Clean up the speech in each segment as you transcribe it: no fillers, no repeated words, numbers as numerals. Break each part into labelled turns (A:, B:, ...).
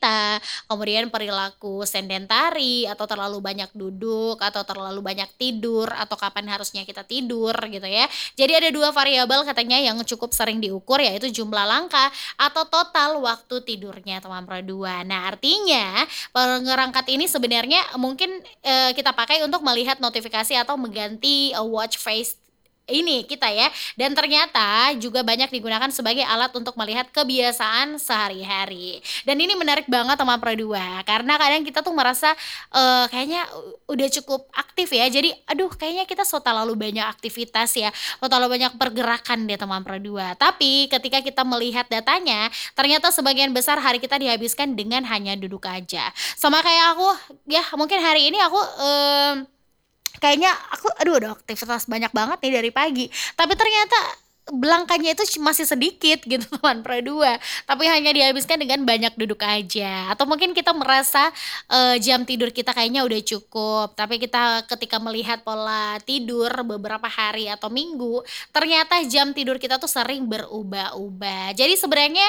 A: mata, kemudian perilaku sedentari atau terlalu banyak duduk atau terlalu banyak tidur atau kapan harusnya kita tidur gitu ya. Jadi ada 2 variabel katanya yang cukup sering diukur yaitu jumlah langkah atau total waktu tidurnya teman Pro2. Nah, artinya pengerangkat ini sebenarnya mungkin, kita pakai untuk melihat notifikasi atau mengganti, watch face ini kita ya, dan ternyata juga banyak digunakan sebagai alat untuk melihat kebiasaan sehari-hari. Dan ini menarik banget teman Pro2, karena kadang kita tuh merasa, kayaknya udah cukup aktif ya, jadi aduh kayaknya kita so terlalu banyak aktivitas ya, so terlalu banyak pergerakan deh teman Pro2. Tapi ketika kita melihat datanya, ternyata sebagian besar hari kita dihabiskan dengan hanya duduk aja. Sama kayak aku, ya mungkin hari ini aku, kayaknya aku aduh ada aktivitas banyak banget nih dari pagi, tapi ternyata langkahnya itu masih sedikit gitu teman Pro2, tapi hanya dihabiskan dengan banyak duduk aja. Atau mungkin kita merasa, jam tidur kita kayaknya udah cukup, tapi kita ketika melihat pola tidur beberapa hari atau minggu, ternyata jam tidur kita tuh sering berubah-ubah. Jadi sebenarnya,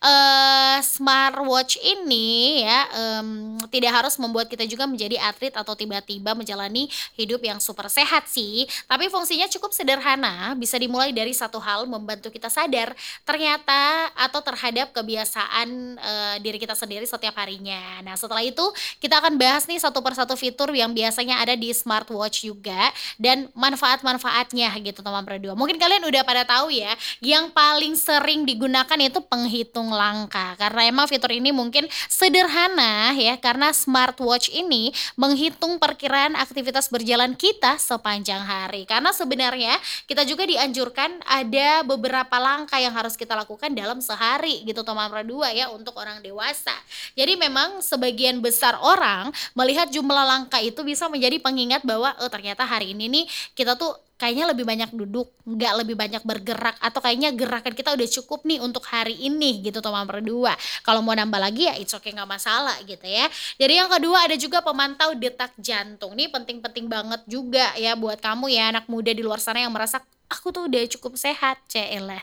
A: smartwatch ini ya, tidak harus membuat kita juga menjadi atlet atau tiba-tiba menjalani hidup yang super sehat sih, tapi fungsinya cukup sederhana, bisa dimulai dari satu hal membantu kita sadar ternyata atau terhadap kebiasaan, diri kita sendiri setiap harinya. Nah, setelah itu kita akan bahas nih satu persatu fitur yang biasanya ada di smartwatch juga dan manfaat-manfaatnya gitu teman Pro2. Mungkin kalian udah pada tahu ya, yang paling sering digunakan itu penghitung langkah, karena emang fitur ini mungkin sederhana ya, karena smartwatch ini menghitung perkiraan aktivitas berjalan kita sepanjang hari. Karena sebenarnya kita juga dianjurkan ada beberapa langkah yang harus kita lakukan dalam sehari gitu teman Pro2 ya untuk orang dewasa. Jadi memang sebagian besar orang melihat jumlah langkah itu bisa menjadi pengingat bahwa, oh ternyata hari ini nih kita tuh kayaknya lebih banyak duduk, nggak lebih banyak bergerak, atau kayaknya gerakan kita udah cukup nih untuk hari ini gitu teman Pro2. Kalau mau nambah lagi ya it's okay nggak masalah gitu ya. Jadi yang kedua ada juga pemantau detak jantung. Nih penting-penting banget juga ya buat kamu ya anak muda di luar sana yang merasa, "Aku tuh udah cukup sehat." Ceelah.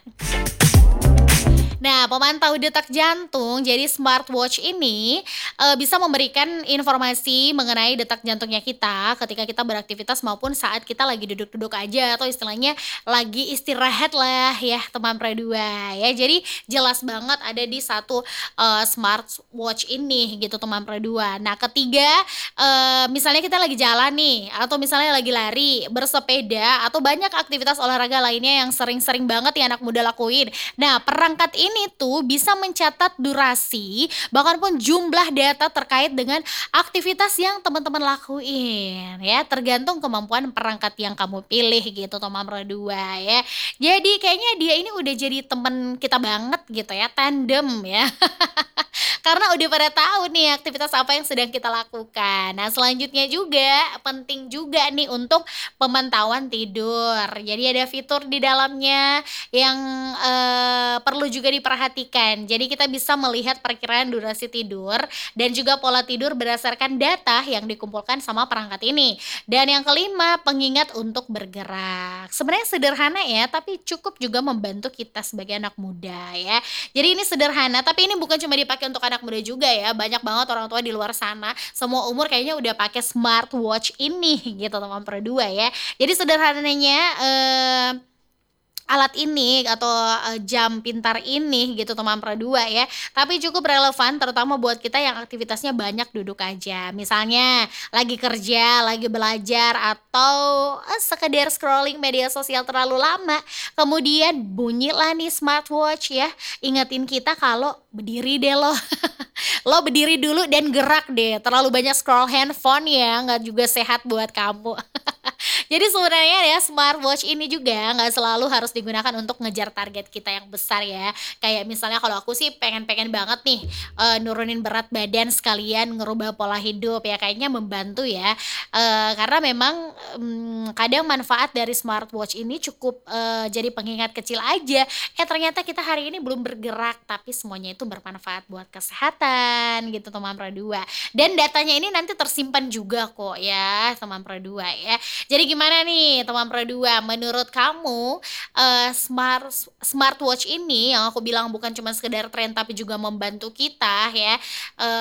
A: Nah, pemantau detak jantung, jadi smartwatch ini, bisa memberikan informasi mengenai detak jantungnya kita ketika kita beraktivitas maupun saat kita lagi duduk-duduk aja atau istilahnya lagi istirahat lah ya teman Pro2 ya. Jadi jelas banget ada di satu, smartwatch ini gitu teman Pro2. Nah ketiga, misalnya kita lagi jalan nih atau misalnya lagi lari, bersepeda atau banyak aktivitas olahraga lainnya yang sering-sering banget ya anak muda lakuin. Nah, perangkat ini tuh bisa mencatat durasi, bahkan pun jumlah data terkait dengan aktivitas yang teman-teman lakuin ya, tergantung kemampuan perangkat yang kamu pilih gitu teman Pro2 ya. Jadi kayaknya dia ini udah jadi temen kita banget gitu ya, tandem ya. Karena udah pada tahu nih aktivitas apa yang sedang kita lakukan. Nah, selanjutnya juga penting juga nih untuk pemantauan tidur. Jadi ada fitur di dalamnya yang, perlu juga diperhatikan. Jadi kita bisa melihat perkiraan durasi tidur dan juga pola tidur berdasarkan data yang dikumpulkan sama perangkat ini. Dan yang kelima, pengingat untuk bergerak. Sebenarnya sederhana ya, tapi cukup juga membantu kita sebagai anak muda ya. Jadi ini sederhana, tapi ini bukan cuma dipakai untuk anak muda juga ya, banyak banget orang tua di luar sana, semua umur kayaknya udah pakai smartwatch ini gitu teman Pro2 ya. Jadi sederhananya, alat ini atau, jam pintar ini gitu teman Pro2 ya, tapi cukup relevan terutama buat kita yang aktivitasnya banyak duduk aja. Misalnya lagi kerja, lagi belajar, atau, sekedar scrolling media sosial terlalu lama, kemudian bunyilah nih smartwatch ya, ingetin kita kalau, "Berdiri deh lo." Lo berdiri dulu dan gerak deh, terlalu banyak scroll handphone ya, nggak juga sehat buat kamu. Jadi sebenarnya ya smartwatch ini juga nggak selalu harus digunakan untuk ngejar target kita yang besar ya. Kayak misalnya kalau aku sih pengen-pengen banget nih, nurunin berat badan sekalian ngerubah pola hidup ya, kayaknya membantu ya. Karena memang, kadang manfaat dari smartwatch ini cukup, jadi pengingat kecil aja, ternyata kita hari ini belum bergerak, tapi semuanya itu bermanfaat buat kesehatan gitu teman Pro2. Dan datanya ini nanti tersimpan juga kok ya teman Pro2 ya. Jadi gimana nih teman Pro2, menurut kamu, smartwatch ini yang aku bilang bukan cuma sekedar tren tapi juga membantu kita ya,